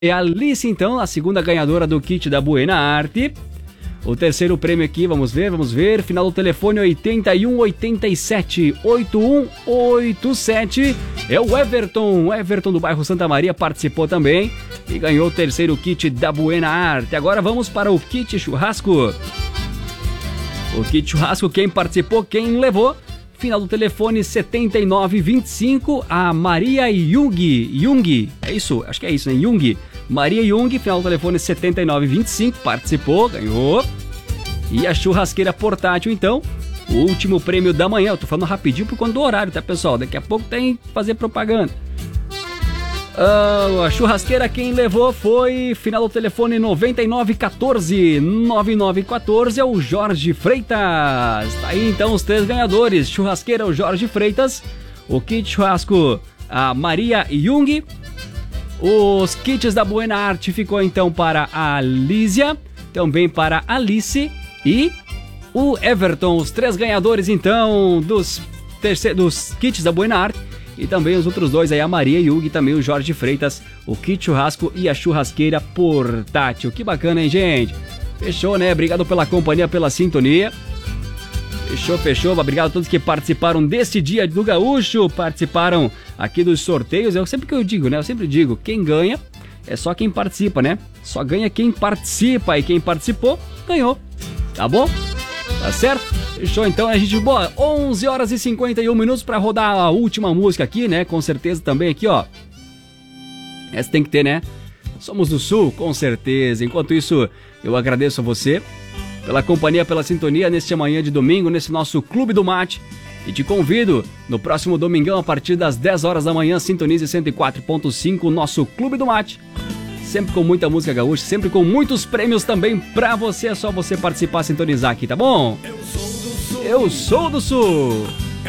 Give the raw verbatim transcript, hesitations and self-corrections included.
É a Alice, então, a segunda ganhadora do kit da Buena Arte. O terceiro prêmio aqui, vamos ver, vamos ver. Final do telefone oitenta e um oitenta e sete, oitenta e um oitenta e sete. É o Everton. O Everton do bairro Santa Maria participou também e ganhou o terceiro kit da Buena Arte. Agora vamos para o kit churrasco. O kit churrasco, quem participou, quem levou. Final do telefone setenta e nove vinte e cinco, a Maria Jung. Jung, é isso? Acho que é isso, né? Jung. Maria Jung, final do telefone setenta e nove vinte e cinco, participou, ganhou. E a churrasqueira portátil, então, o último prêmio da manhã. Eu tô falando rapidinho por conta do horário, tá, pessoal? Daqui a pouco tem que fazer propaganda. Uh, a churrasqueira quem levou foi final do telefone noventa e nove quatorze, noventa e nove quatorze, é o Jorge Freitas. Tá aí então os três ganhadores: churrasqueira o Jorge Freitas, o kit churrasco a Maria Jung, os kits da Buena Arte ficou então para a Lísia, também para a Alice e o Everton. Os três ganhadores então dos, terce... dos kits da Buena Arte. E também os outros dois aí, a Maria Jung e também o Jorge Freitas, o kit churrasco e a churrasqueira portátil. Que bacana, hein, gente? Fechou, né? Obrigado pela companhia, pela sintonia. Fechou, fechou. Obrigado a todos que participaram deste dia do Gaúcho, participaram aqui dos sorteios. Eu sempre que eu digo, né? Eu sempre digo, quem ganha é só quem participa, né? Só ganha quem participa e quem participou, ganhou. Tá bom? Tá certo? Fechou, então, a gente, boa, onze horas e cinquenta e um minutos pra rodar a última música aqui, né? Com certeza também aqui, ó. Essa tem que ter, né? Somos do Sul, com certeza. Enquanto isso, eu agradeço a você pela companhia, pela sintonia neste manhã de domingo, nesse nosso Clube do Mate. E te convido no próximo domingão, a partir das dez horas da manhã, sintonize cento e quatro ponto cinco, o nosso Clube do Mate. Sempre com muita música gaúcha, sempre com muitos prêmios também pra você. É só você participar, sintonizar aqui, tá bom? Eu sou do Sul. Eu sou do Sul.